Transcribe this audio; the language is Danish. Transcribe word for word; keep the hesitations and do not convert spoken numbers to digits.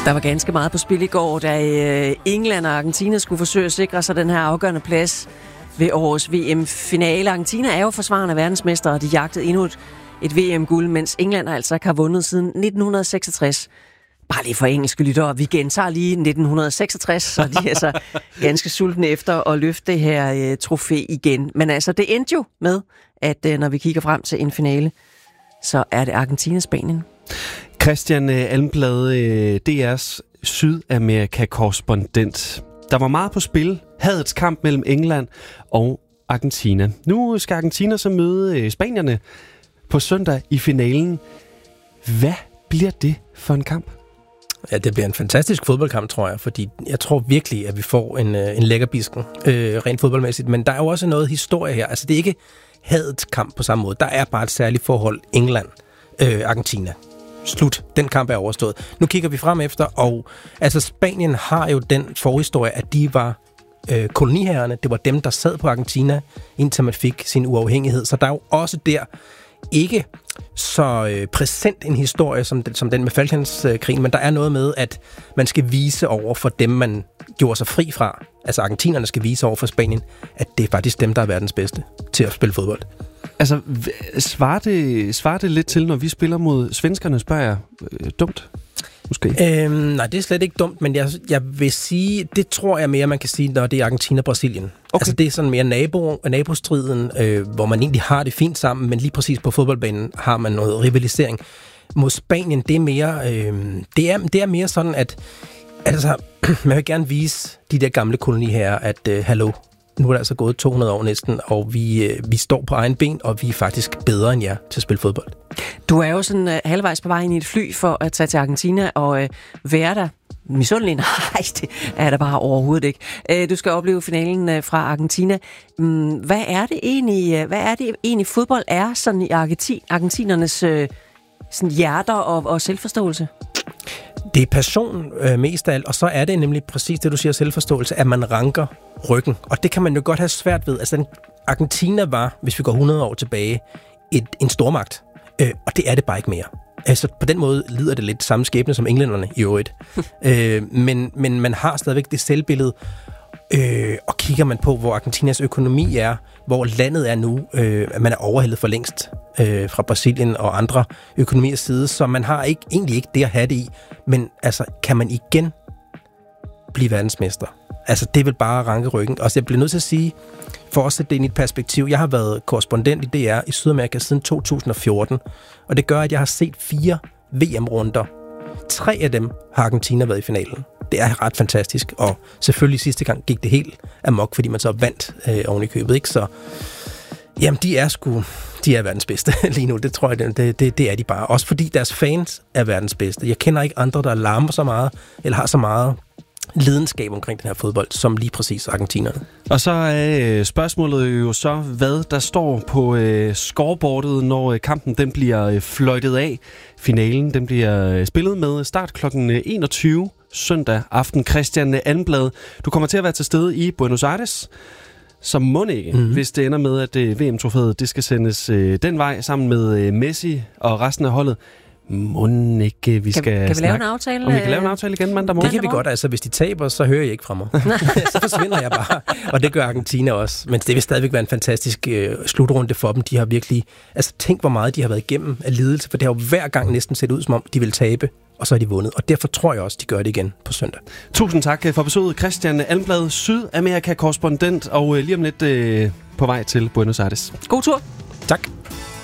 Der var ganske meget på spil i går, da England og Argentina skulle forsøge at sikre sig den her afgørende plads ved årets V M-finale. Argentina er jo forsvarende verdensmester, og de jagtede endnu et, et V M-guld, mens England altså ikke har vundet siden nitten seksogtres. Bare lige for engelske lyttere, vi gentager lige nitten seksogtres, så de er så ganske sultne efter at løfte det her øh, trofæ igen. Men altså, det endte jo med, at øh, når vi kigger frem til en finale, så er det Argentina-Spanien. Christian Almblad, D R's Sydamerika-korrespondent. Der var meget på spil. Hadets kamp mellem England og Argentina. Nu skal Argentina så møde spanierne på søndag i finalen. Hvad bliver det for en kamp? Ja, det bliver en fantastisk fodboldkamp, tror jeg, fordi jeg tror virkelig, at vi får en, en lækkerbisken, øh, rent fodboldmæssigt. Men der er jo også noget historie her. Altså, det er ikke hadets kamp på samme måde. Der er bare et særligt forhold England-Argentina. Øh, Slut. Den kamp er overstået. Nu kigger vi frem efter, og altså Spanien har jo den forhistorie, at de var øh, koloniherrerne. Det var dem, der sad på Argentina, indtil man fik sin uafhængighed. Så der er jo også der ikke så øh, præsent en historie som den, som den med Falklandskrigen, men der er noget med, at man skal vise over for dem, man gjorde sig fri fra. Altså argentinerne skal vise over for Spanien, at det er faktisk dem, der er verdens bedste til at spille fodbold. Altså, svarer det, svarer det lidt til, når vi spiller mod svenskerne, spørger jeg, øh, dumt? Måske. Øhm, nej, det er slet ikke dumt, men jeg, jeg vil sige, det tror jeg mere, man kan sige, når det er Argentina-Brasilien. Okay. Altså det er sådan mere nabo, nabostriden, øh, hvor man egentlig har det fint sammen, men lige præcis på fodboldbanen har man noget rivalisering. Mod Spanien, det er mere, øh, det er, det er mere sådan, at altså, man vil gerne vise de der gamle koloniherrer, at øh, hallo, nu er der altså gået to hundrede år næsten, og vi, øh, vi står på egen ben, og vi er faktisk bedre end jer til at spille fodbold. Du er jo sådan uh, halvvejs på vej ind i et fly for at tage til Argentina og uh, være der. Misundelig? Nej, det er der bare overhovedet ikke. Uh, du skal opleve finalen uh, fra Argentina. Um, hvad er det egentlig, uh, hvad er det egentlig fodbold er sådan i Argentin, argentinernes uh, sådan hjerter og, og selvforståelse? Det er passion øh, mest af alt, og så er det nemlig præcis det, du siger, selvforståelse, at man ranker ryggen. Og det kan man jo godt have svært ved. Altså, Argentina var, hvis vi går hundrede år tilbage, et, en stormagt. Øh, og det er det bare ikke mere. Altså, på den måde lider det lidt samme skæbne som englænderne i øvrigt. øh, men, men man har stadigvæk det selvbillede. Øh, og kigger man på, hvor Argentinas økonomi er, hvor landet er nu, øh, man er overhældet for længst øh, fra Brasilien og andre økonomiers side, så man har ikke, egentlig ikke det at have det i. Men altså, kan man igen blive verdensmester? Altså, det vil bare ranke ryggen. Og så jeg bliver nødt til at sige, for at sætte det ind i et perspektiv, jeg har været korrespondent i D R i Sydamerika siden to tusind og fjorten, og det gør, at jeg har set fire V M-runder. Tre af dem har Argentina været i finalen. Det er ret fantastisk, og selvfølgelig sidste gang gik det helt amok, fordi man så vandt øh, oven i købet, ikke? Så jamen, de er sgu, de er verdens bedste lige nu, det tror jeg, det, det, det er de bare. Også fordi deres fans er verdens bedste. Jeg kender ikke andre, der larmer så meget, eller har så meget lidenskab omkring den her fodbold, som lige præcis argentinerne. Og så er øh, spørgsmålet jo så, hvad der står på øh, scoreboardet, når øh, kampen den bliver øh, fløjtet af. Finalen den bliver øh, spillet med start klokken enogtyve søndag aften. Christian Almblad, du kommer til at være til stede i Buenos Aires, som må ikke, mm-hmm. hvis det ender med, at øh, V M-trofæet det skal sendes øh, den vej sammen med øh, Messi og resten af holdet. Må ikke, vi skal kan, kan vi snakke lave en aftale? Om vi kan lave en aftale igen mandag morgen? Det kan vi godt, altså hvis de taber, så hører jeg ikke fra mig. Så forsvinder jeg bare, og det gør Argentina også. Men det vil stadigvæk være en fantastisk øh, slutrunde for dem. De har virkelig, altså tænk hvor meget de har været igennem af lidelse, for det har jo hver gang næsten set ud som om, de vil tabe, og så har de vundet. Og derfor tror jeg også, de gør det igen på søndag. Tusind tak for besøget, Christian Almblad, Sydamerika-korrespondent, og øh, lige om lidt øh, på vej til Buenos Aires. God tur. Tak.